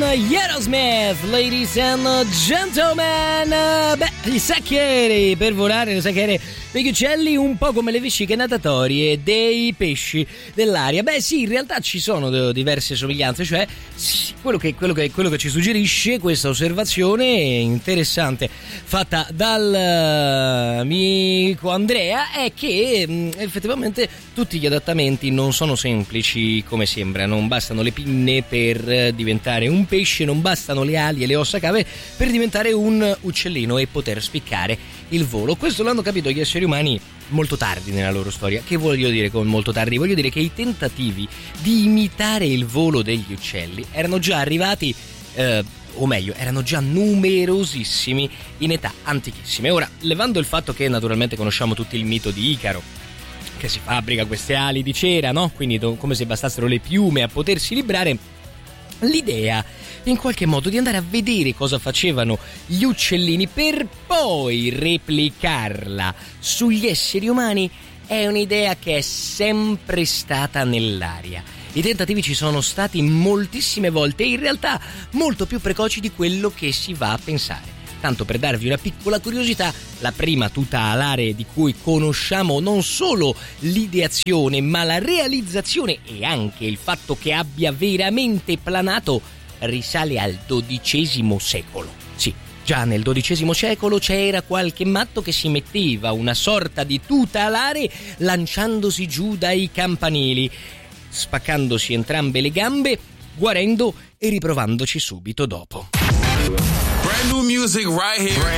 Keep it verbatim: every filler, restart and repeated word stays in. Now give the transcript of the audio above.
Aerosmith, ladies and gentlemen. Beh, i sacchieri per volare, i sacchieri degli uccelli, un po' come le vesciche natatorie dei pesci dell'aria. Beh sì, in realtà ci sono diverse somiglianze, cioè quello che, quello che, quello che ci suggerisce questa osservazione interessante fatta dal amico Andrea è che mh, effettivamente tutti gli adattamenti non sono semplici come sembra. Non bastano le pinne per diventare un pesce, non bastano le ali e le ossa cave per diventare un uccellino e poter spiccare il volo. Questo l'hanno capito gli esseri umani molto tardi nella loro storia. Che voglio dire con molto tardi? Voglio dire che i tentativi di imitare il volo degli uccelli erano già arrivati, eh, o meglio, erano già numerosissimi in età antichissime. Ora, levando il fatto che naturalmente conosciamo tutti il mito di Icaro, che si fabbrica queste ali di cera, no? Quindi come se bastassero le piume a potersi librare, l'idea in qualche modo di andare a vedere cosa facevano gli uccellini per poi replicarla sugli esseri umani è un'idea che è sempre stata nell'aria. I tentativi ci sono stati moltissime volte e in realtà molto più precoci di quello che si va a pensare. Tanto per darvi una piccola curiosità, la prima tuta alare di cui conosciamo non solo l'ideazione ma la realizzazione e anche il fatto che abbia veramente planato risale al dodicesimo secolo. Sì, già nel dodicesimo secolo c'era qualche matto che si metteva una sorta di tuta alare lanciandosi giù dai campanili, spaccandosi entrambe le gambe, guarendo e riprovandoci subito dopo. Brand new music right here.